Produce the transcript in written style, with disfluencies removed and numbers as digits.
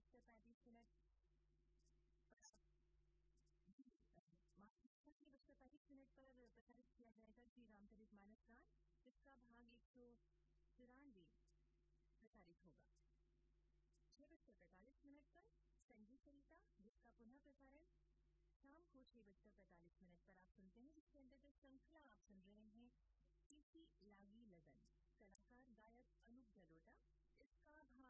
6:35 पर प्रसारित किया जाएगा श्री रामचरित मानस का, जिसका भाग 194 प्रसारित होगा। 6:45 पर संगीत सरिता, जिसका पुनः प्रसारण शाम को 6:45 पर आप सुनते हैं, जिसके अंतर्गत श्रृंखला आप सुन रहे हैं किसी लागी लगन। कलाकार गायक अनूप जलोटा,